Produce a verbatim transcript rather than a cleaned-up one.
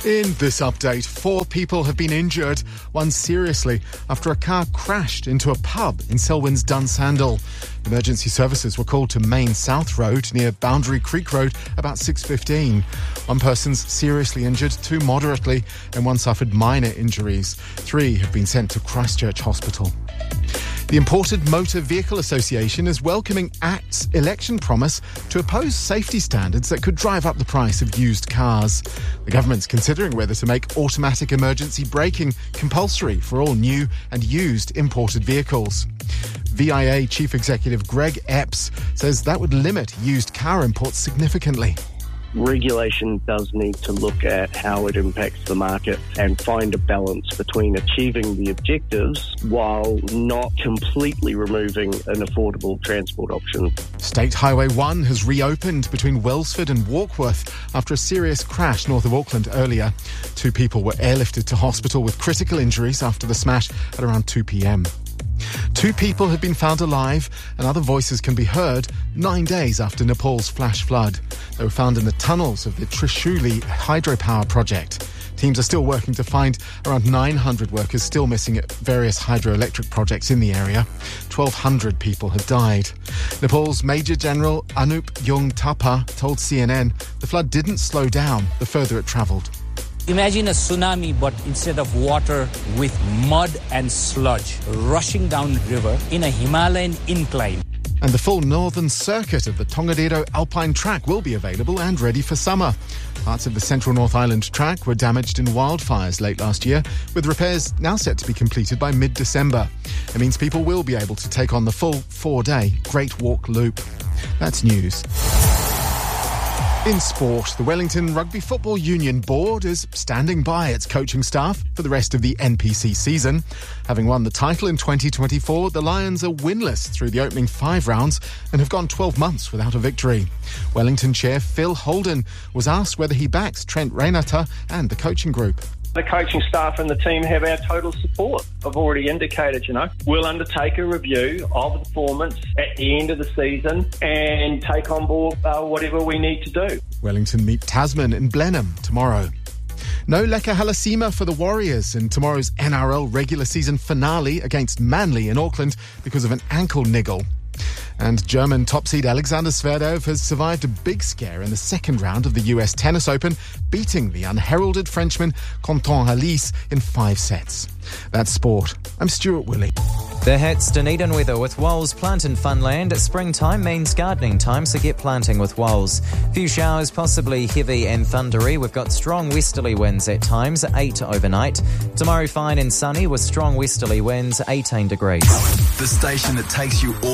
In this update, four people have been injured, one seriously, after a car crashed into a pub in Selwyn's Dunsandel. Emergency services were called to Main South Road near Boundary Creek Road about six fifteen. One person's seriously injured, two moderately, and one suffered minor injuries. Three have been sent to Christchurch Hospital. The Imported Motor Vehicle Association is welcoming A C T's election promise to oppose safety standards that could drive up the price of used cars. The government's considering whether to make automatic emergency braking compulsory for all new and used imported vehicles. V I A Chief Executive Greg Epps says that would limit used car imports significantly. Regulation does need to look at how it impacts the market and find a balance between achieving the objectives while not completely removing an affordable transport option. State Highway one has reopened between Wellsford and Warkworth after a serious crash north of Auckland earlier. Two people were airlifted to hospital with critical injuries after the smash at around two p.m. Two people have been found alive and other voices can be heard nine days after Nepal's flash flood. They were found in the tunnels of the Trishuli hydropower project. Teams are still working to find around nine hundred workers still missing at various hydroelectric projects in the area. twelve hundred people have died. Nepal's Major General Anup Yung Thapa told C N N the flood didn't slow down the further it travelled. Imagine a tsunami, but instead of water, with mud and sludge rushing down the river in a Himalayan incline. And the full northern circuit of the Tongariro Alpine Track will be available and ready for summer. Parts of the Central North Island track were damaged in wildfires late last year, with repairs now set to be completed by mid-December. It means people will be able to take on the full four-day Great Walk Loop. That's news. In sport, the Wellington Rugby Football Union Board is standing by its coaching staff for the rest of the N P C season. Having won the title in twenty twenty-four, the Lions are winless through the opening five rounds and have gone twelve months without a victory. Wellington chair Phil Holden was asked whether he backs Trent Reinata and the coaching group. The coaching staff and the team have our total support. I've already indicated, you know, we'll undertake a review of the performance at the end of the season and take on board uh, whatever we need to do. Wellington meet Tasman in Blenheim tomorrow. No Leka Halasima for the Warriors in tomorrow's N R L regular season finale against Manly in Auckland because of an ankle niggle. And German top seed Alexander Zverev has survived a big scare in the second round of the U S Tennis Open, beating the unheralded Frenchman Quentin Halys in five sets. That's sport. I'm Stuart Willey. The hits Dunedin weather with Walls Plant and Funland. Springtime means gardening time, so get planting with Walls. Few showers, possibly heavy and thundery. We've got strong westerly winds at times, eight overnight. Tomorrow fine and sunny with strong westerly winds, eighteen degrees. The station that takes you all